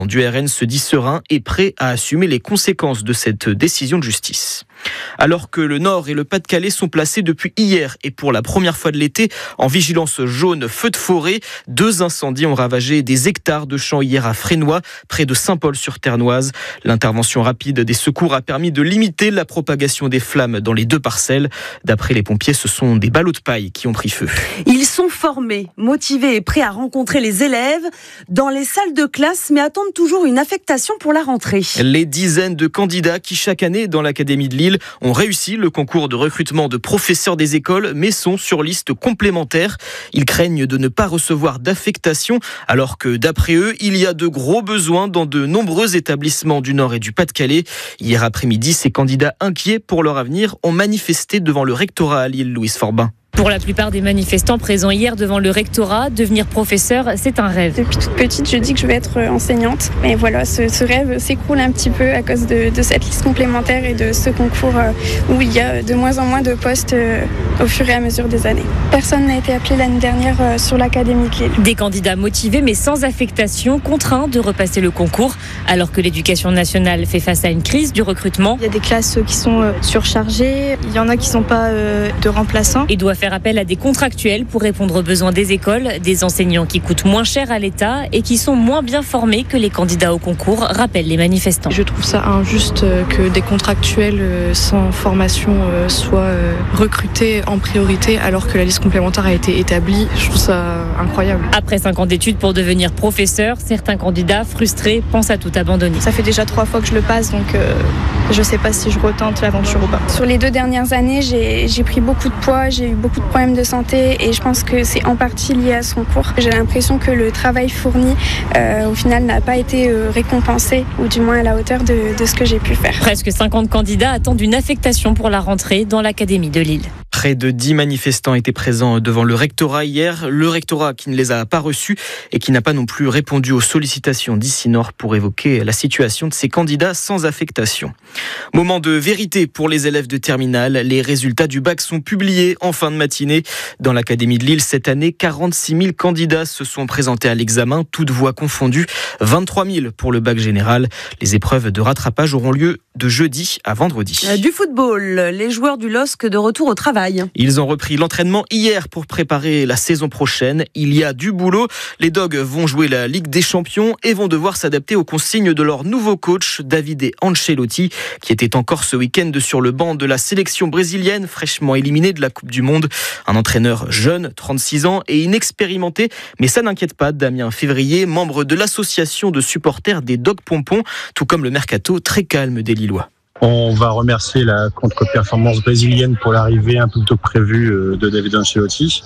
du RN se dit serein et prêt à assumer les conséquences de cette décision de justice. Alors que le Nord et le Pas-de-Calais sont placés depuis hier et pour la première fois de l'été en vigilance jaune feu de forêt, 2 incendies ont ravagé des hectares de champs hier à Frénois, près de Saint-Paul-sur-Ternoise. L'intervention rapide des secours a permis de limiter la propagation des flammes dans les 2 parcelles. D'après les pompiers, ce sont des ballots de paille qui ont pris feu. Ils sont formés, motivés et prêts à rencontrer les élèves dans les salles de classe, mais attendent toujours une affectation pour la rentrée. Les dizaines de candidats qui, chaque année, dans l'Académie de Lille, ont réussi le concours de recrutement de professeurs des écoles, mais sont sur liste complémentaire. Ils craignent de ne pas recevoir d'affectation, alors que, d'après eux, il y a de gros besoins dans de nombreux établissements du Nord et du Pas-de-Calais. Hier après-midi, ces candidats inquiets pour leur avenir ont manifesté devant le rectorat à Lille, Louise Forbin. Pour la plupart des manifestants présents hier devant le rectorat, devenir professeur, c'est un rêve. Depuis toute petite, je dis que je vais être enseignante. Mais voilà, ce rêve s'écroule un petit peu à cause de cette liste complémentaire et de ce concours où il y a de moins en moins de postes au fur et à mesure des années. Personne n'a été appelé l'année dernière sur l'Académie de Lille. Des candidats motivés mais sans affectation, contraints de repasser le concours, alors que l'éducation nationale fait face à une crise du recrutement. Il y a des classes qui sont surchargées, il y en a qui ne sont pas de remplaçants. Et doit faire appel à des contractuels pour répondre aux besoins des écoles, des enseignants qui coûtent moins cher à l'État et qui sont moins bien formés que les candidats au concours, rappellent les manifestants. Je trouve ça injuste que des contractuels sans formation soient recrutés en priorité alors que la liste complémentaire a été établie. Je trouve ça incroyable. Après 5 ans d'études pour devenir professeur, certains candidats frustrés pensent à tout abandonner. Ça fait déjà 3 fois que je le passe, donc je ne sais pas si je retente l'aventure ou pas. Sur les 2 dernières années, j'ai pris beaucoup de poids, j'ai eu beaucoup de problèmes de santé et je pense que c'est en partie lié à son cours. J'ai l'impression que le travail fourni au final n'a pas été récompensé ou du moins à la hauteur de ce que j'ai pu faire. Presque 50 candidats attendent une affectation pour la rentrée dans l'Académie de Lille. Près de 10 manifestants étaient présents devant le rectorat hier. Le rectorat qui ne les a pas reçus et qui n'a pas non plus répondu aux sollicitations d'Ici Nord pour évoquer la situation de ces candidats sans affectation. Moment de vérité pour les élèves de terminale. Les résultats du bac sont publiés en fin de matinée. Dans l'Académie de Lille, cette année, 46 000 candidats se sont présentés à l'examen, toutes voies confondues. 23 000 pour le bac général. Les épreuves de rattrapage auront lieu de jeudi à vendredi. Du football, les joueurs du LOSC de retour au travail. Ils ont repris l'entraînement hier pour préparer la saison prochaine. Il y a du boulot. Les Dogs vont jouer la Ligue des Champions et vont devoir s'adapter aux consignes de leur nouveau coach, Davide Ancelotti, qui était encore ce week-end sur le banc de la sélection brésilienne, fraîchement éliminée de la Coupe du Monde. Un entraîneur jeune, 36 ans et inexpérimenté, mais ça n'inquiète pas Damien Février, membre de l'association de supporters des Dogs Pompons, tout comme le mercato très calme des Lillois. On va remercier la contre-performance brésilienne pour l'arrivée un peu plus tôt que prévu de David Ancelotti.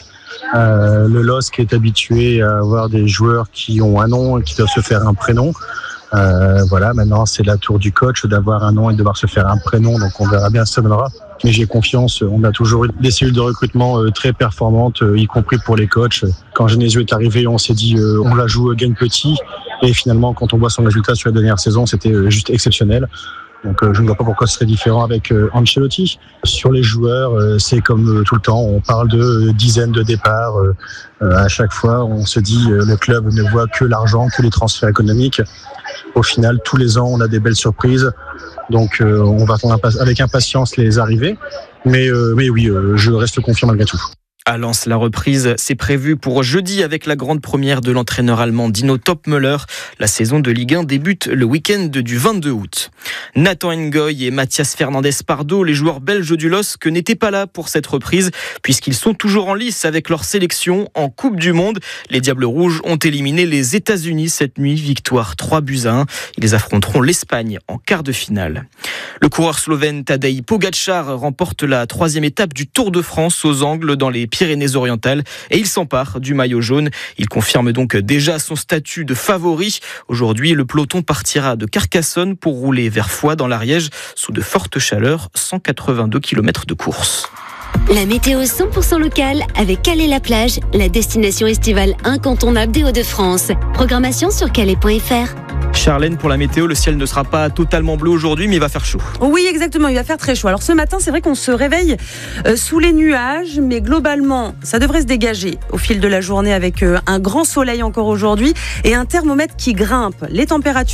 Le LOSC est habitué à avoir des joueurs qui ont un nom et qui doivent se faire un prénom. Voilà, maintenant c'est la tour du coach d'avoir un nom et de devoir se faire un prénom, donc on verra bien ce que ça donnera. Mais j'ai confiance, on a toujours eu des cellules de recrutement très performantes, y compris pour les coachs. Quand Genesio est arrivé, on s'est dit on la joue gagne petit, et finalement quand on voit son résultat sur la dernière saison, c'était juste exceptionnel. Donc je ne vois pas pourquoi ce serait différent avec Ancelotti. Sur les joueurs, c'est comme tout le temps, on parle de dizaines de départs. À chaque fois, on se dit le club ne voit que l'argent, que les transferts économiques. Au final, tous les ans, on a des belles surprises. Donc on va attendre avec impatience les arrivées. Mais oui, je reste confiant malgré tout. À Lens, la reprise, c'est prévu pour jeudi avec la grande première de l'entraîneur allemand Dino Topmöller. La saison de Ligue 1 débute le week-end du 22 août. Nathan Ngoy et Mathias Fernandez-Pardo, les joueurs belges du LOSC, n'étaient pas là pour cette reprise puisqu'ils sont toujours en lice avec leur sélection en Coupe du Monde. Les Diables Rouges ont éliminé les États-Unis cette nuit, victoire 3-1. Ils affronteront l'Espagne en quart de finale. Le coureur slovène Tadej Pogačar remporte la 3e étape du Tour de France aux Angles dans les Pyrénées-Orientales et il s'empare du maillot jaune. Il confirme donc déjà son statut de favori. Aujourd'hui, le peloton partira de Carcassonne pour rouler vers Foix dans l'Ariège sous de fortes chaleurs, 182 km de course. La météo 100% locale avec Calais-la-Plage, la destination estivale incontournable des Hauts-de-France. Programmation sur calais.fr. Charlène, pour la météo, le ciel ne sera pas totalement bleu aujourd'hui, mais il va faire chaud. Oui, exactement, il va faire très chaud. Alors ce matin, c'est vrai qu'on se réveille sous les nuages, mais globalement, ça devrait se dégager au fil de la journée avec un grand soleil encore aujourd'hui et un thermomètre qui grimpe. Les températures